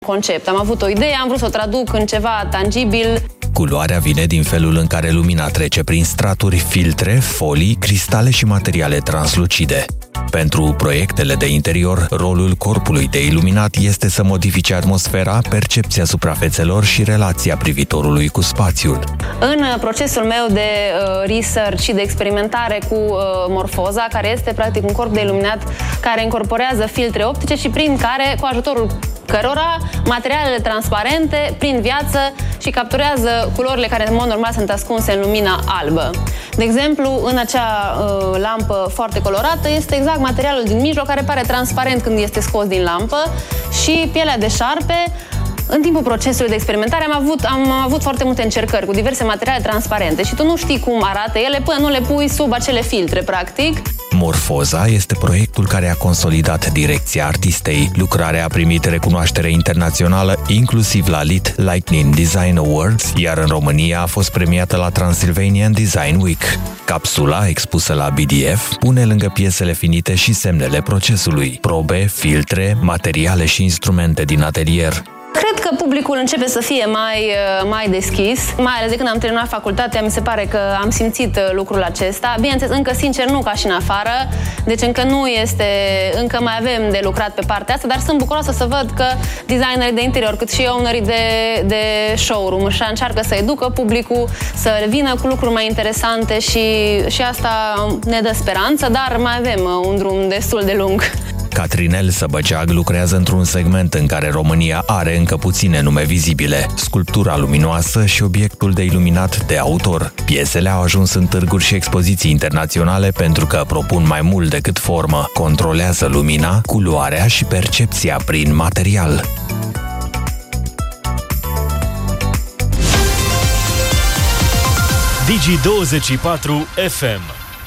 concept. Am avut o idee, am vrut să o traduc în ceva tangibil. Culoarea vine din felul în care lumina trece prin straturi, filtre, folii, cristale și materiale translucide. Pentru proiectele de interior, rolul corpului de iluminat este să modifice atmosfera, percepția suprafețelor și relația privitorului cu spațiul. În procesul meu de research și de experimentare cu Morfoza, care este practic un corp de iluminat care incorporează filtre optice și prin care, cu ajutorul cărora materialele transparente prind viață și capturează culorile care în mod normal sunt ascunse în lumina albă. De exemplu, în acea lampă foarte colorată este exact materialul din mijloc care pare transparent când este scos din lampă și pielea de șarpe. În timpul procesului de experimentare am avut foarte multe încercări cu diverse materiale transparente și tu nu știi cum arată ele până nu le pui sub acele filtre, practic. Morfoza este proiectul care a consolidat direcția artistei. Lucrarea a primit recunoaștere internațională, inclusiv la Lit Lightning Design Awards, iar în România a fost premiată la Transylvanian Design Week. Capsula, expusă la BDF, pune lângă piesele finite și semnele procesului, probe, filtre, materiale și instrumente din atelier. Cred că publicul începe să fie mai deschis, mai ales de când am terminat facultatea, mi se pare că am simțit lucrul acesta. Bineînțeles, încă sincer nu ca și în afară, deci încă mai avem de lucrat pe partea asta, dar sunt bucuroasă să văd că designerii de interior, cât și ownerii de showroom încearcă să educă publicul, să vină cu lucruri mai interesante și asta ne dă speranță, dar mai avem un drum destul de lung. Catrinel Săbăceag lucrează într-un segment în care România are încă puține nume vizibile, sculptura luminoasă și obiectul de iluminat de autor. Piesele au ajuns în târguri și expoziții internaționale pentru că propun mai mult decât formă, controlează lumina, culoarea și percepția prin material. Digi24 FM.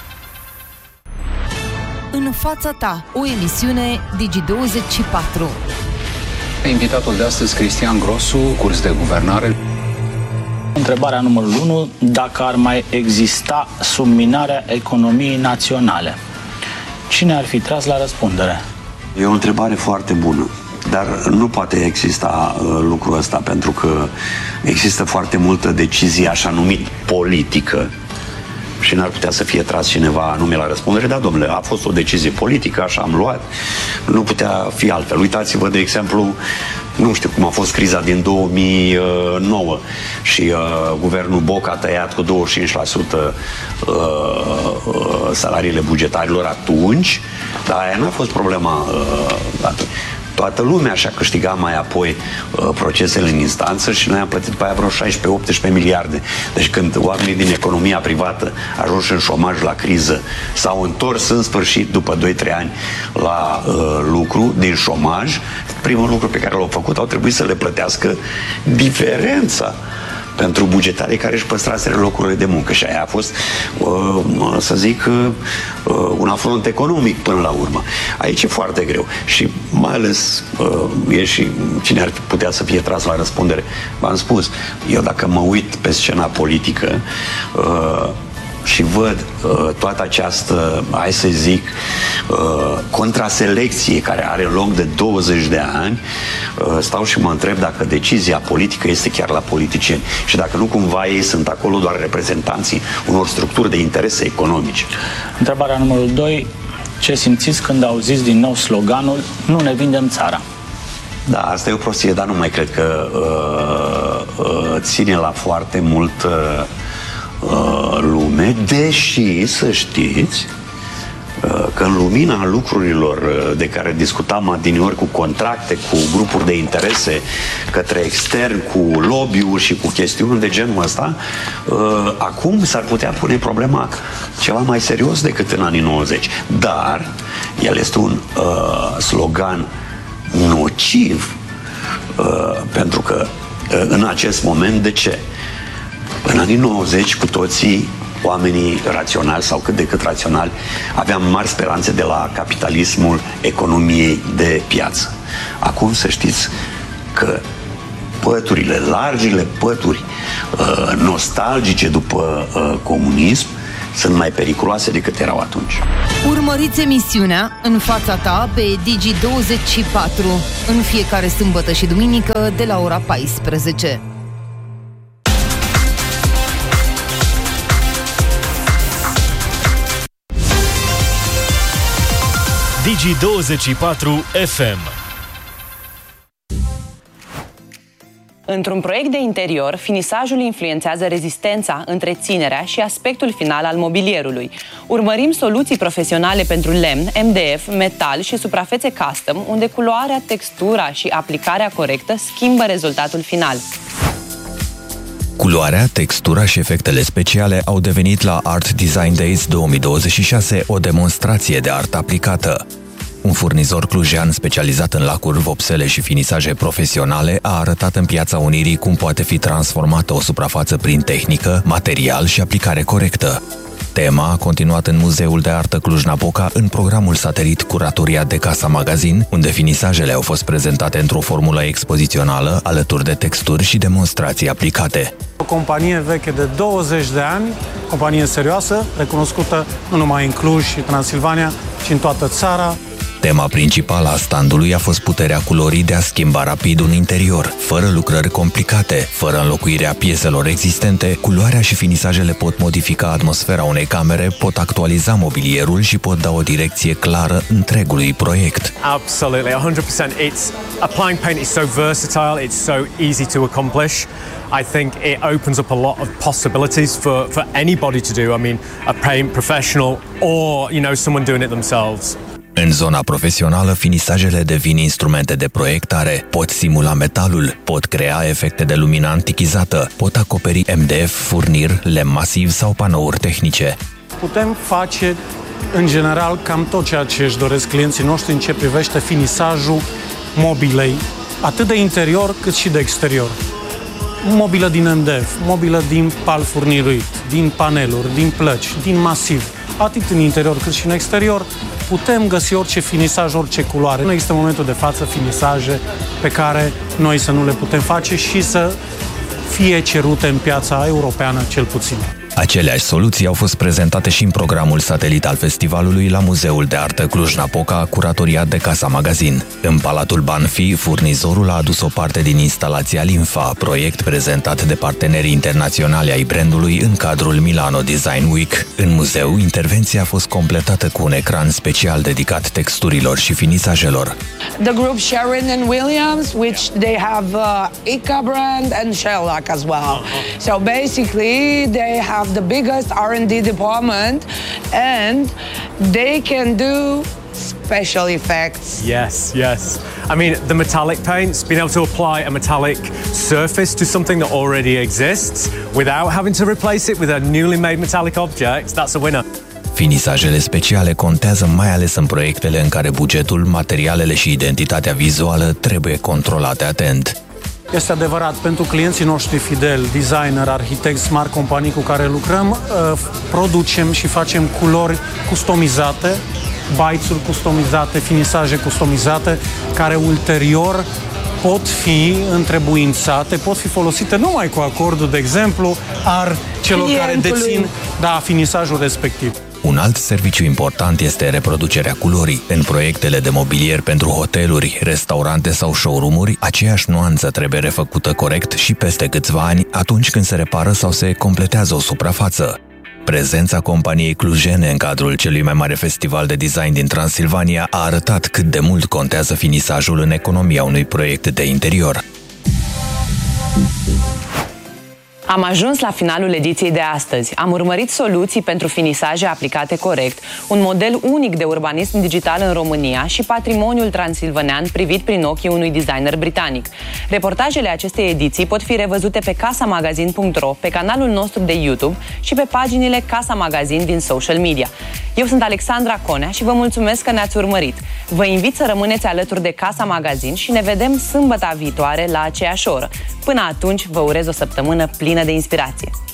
În fața ta, o emisiune Digi24. Invitatul de astăzi, Cristian Grosu, curs de guvernare. Întrebarea numărul 1, dacă ar mai exista subminarea economiei naționale, cine ar fi tras la răspundere? E o întrebare foarte bună, dar nu poate exista lucrul ăsta, pentru că există foarte multă decizie, așa numit, politică, și n-ar putea să fie tras cineva anume la răspundere. Da, domnule, a fost o decizie politică, așa am luat, nu putea fi altfel. Uitați-vă, de exemplu, nu știu cum a fost criza din 2009 și guvernul Boc a tăiat cu 25% salariile bugetarilor atunci, dar aia n-a fost problema atunci. Toată lumea și-a câștigat mai apoi procesele în instanță și noi am plătit pe aia vreo 16-18 miliarde. Deci când oamenii din economia privată ajunși în șomaj la criză s-au întors în sfârșit după 2-3 ani la lucru din șomaj, primul lucru pe care l-au făcut au trebuit să le plătească diferența pentru bugetarii care își păstraseră locurile de muncă. Și aia a fost, să zic, un afront economic până la urmă. Aici e foarte greu. Și mai ales e și cine ar putea să fie tras la răspundere. V-am spus, eu dacă mă uit pe scena politică și văd toată această, hai să zic, contraselecție care are loc de 20 de ani, stau și mă întreb dacă decizia politică este chiar la politicieni și dacă nu cumva ei sunt acolo doar reprezentanții unor structuri de interese economice. Întrebarea numărul 2, ce simțiți când auziți din nou sloganul "Nu ne vindem țara"? Da, asta e o prostie, dar nu mai cred că ține la foarte mult lume, deși să știți că în lumina lucrurilor de care discutam adineori, cu contracte, cu grupuri de interese către extern, cu lobby-uri și cu chestiuni de genul ăsta, acum s-ar putea pune problema ceva mai serios decât în anii 90. Dar el este un slogan nociv, pentru că în acest moment, de ce? În anii 90 cu toții oamenii raționali sau cât de cât raționali aveam mari speranțe de la capitalismul economiei de piață. Acum să știți că largile pături nostalgice după comunism sunt mai periculoase decât erau atunci. Urmăriți emisiunea În fața ta pe Digi24 în fiecare sâmbătă și duminică de la ora 14. Digi24 FM. Într-un proiect de interior, finisajul influențează rezistența, întreținerea și aspectul final al mobilierului. Urmărim soluții profesionale pentru lemn, MDF, metal și suprafețe custom, unde culoarea, textura și aplicarea corectă schimbă rezultatul final. Culoarea, textura și efectele speciale au devenit la Art Design Days 2026 o demonstrație de artă aplicată. Un furnizor clujean specializat în lacuri, vopsele și finisaje profesionale a arătat în Piața Unirii cum poate fi transformată o suprafață prin tehnică, material și aplicare corectă. Tema a continuat în Muzeul de Artă Cluj-Napoca în programul satelit Curatoria de Casa Magazin, unde finisajele au fost prezentate într-o formulă expozițională, alături de texturi și demonstrații aplicate. O companie veche de 20 de ani, companie serioasă, recunoscută nu numai în Cluj și Transilvania, ci în toată țara. Tema principală a standului a fost puterea culorii de a schimba rapid un interior, fără lucrări complicate, fără înlocuirea pieselor existente. Culoarea și finisajele pot modifica atmosfera unei camere, pot actualiza mobilierul și pot da o direcție clară întregului proiect. Absolutely, 100%. Applying paint is so versatile, it's so easy to accomplish. I think it opens up a lot of possibilities for anybody to do. I mean, a paint professional or, someone doing it themselves. În zona profesională, finisajele devin instrumente de proiectare, pot simula metalul, pot crea efecte de lumină antichizată, pot acoperi MDF, furnir, lemn masiv sau panouri tehnice. Putem face, în general, cam tot ceea ce își doresc clienții noștri în ce privește finisajul mobilei, atât de interior cât și de exterior. Mobilă din MDF, mobilă din pal furniruit, din paneluri, din plăci, din masiv, atât în interior cât și în exterior. Putem găsi orice finisaj, orice culoare. Nu există în momentul de față finisaje pe care noi să nu le putem face și să fie cerute în piața europeană cel puțin. Aceleași soluții au fost prezentate și în programul satelit al festivalului la Muzeul de Artă Cluj-Napoca, curatoriat de Casa Magazin. În Palatul Banfi, furnizorul a adus o parte din instalația Limfa, proiect prezentat de partenerii internaționali ai brandului în cadrul Milano Design Week. În muzeu, intervenția a fost completată cu un ecran special dedicat texturilor și finisajelor. The group Sherwin and Williams, which they have ICA brand and Shellac as well. So basically, they have the biggest R&D department and they can do special effects. Yes. I mean, the metallic paints, being able to apply a metallic surface to something that already exists without having to replace it with a newly made metallic object, that's a winner. Finisajele speciale contează mai ales în proiectele în care bugetul, materialele și identitatea vizuală trebuie controlate atent. Este adevărat, pentru clienții noștri fideli, designer, arhitecți, mari companii cu care lucrăm, producem și facem culori customizate, baițuri customizate, finisaje customizate, care ulterior pot fi întrebuințate, pot fi folosite numai cu acordul, de exemplu, al celor care dețin finisajul respectiv. Un alt serviciu important este reproducerea culorii. În proiectele de mobilier pentru hoteluri, restaurante sau showroom-uri, aceeași nuanță trebuie refăcută corect și peste câțiva ani, atunci când se repară sau se completează o suprafață. Prezența companiei clujene în cadrul celui mai mare festival de design din Transilvania a arătat cât de mult contează finisajul în economia unui proiect de interior. Am ajuns la finalul ediției de astăzi. Am urmărit soluții pentru finisaje aplicate corect, un model unic de urbanism digital în România și patrimoniul transilvanean privit prin ochii unui designer britanic. Reportajele acestei ediții pot fi revăzute pe casamagazin.ro, pe canalul nostru de YouTube și pe paginile Casa Magazin din social media. Eu sunt Alexandra Conea și vă mulțumesc că ne-ați urmărit. Vă invit să rămâneți alături de Casa Magazin și ne vedem sâmbăta viitoare la aceeași oră. Până atunci, vă urez o săptămână plină de inspirație.